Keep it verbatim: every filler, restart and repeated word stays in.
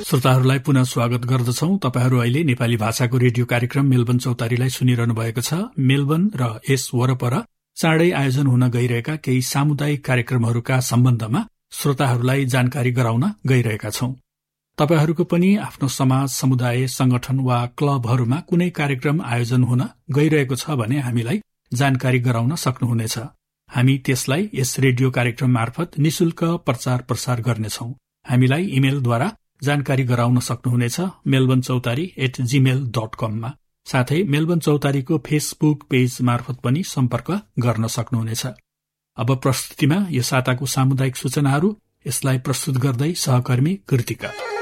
श्रोताहरूलाई पुनः स्वागत गर्दछौं। तपाईहरू अहिले नेपाली भाषाको रेडियो कार्यक्रम मेलबर्न चौतारीलाई सुनिरहनु भएको छ। मेलबर्न र यस वरपर चाँडै आयोजन हुन गइरहेका केही सामुदायिक कार्यक्रमहरूका सम्बन्धमा श्रोताहरूलाई जानकारी गराउन गइरहेका छौं। तपाईहरूको पनि आफ्नो समाज, समुदाय, संगठन वा क्लबहरूमा कुनै कार्यक्रम आयोजन हुन गइरहेको छ भने हामीलाई जानकारी गराउन सक्नुहुनेछ। हामी त्यसलाई यस रेडियो कार्यक्रम मार्फत निशुल्क प्रचार प्रसार गर्नेछौं। हामीलाई इमेलद्वारा जानकारी गराउन सक्नुहुनेछ मेलबर्न चौतारी एट जीमेल डट कममा। साथै मेलबर्न चौतारीको फेसबुक पेज मार्फत पनि सम्पर्क गर्न सक्नुहुनेछ। अब प्रस्तुतिमा यो साताको सामुदायिक सूचनाहरू, यसलाई प्रस्तुत गर्दै सहकर्मी कृतिका।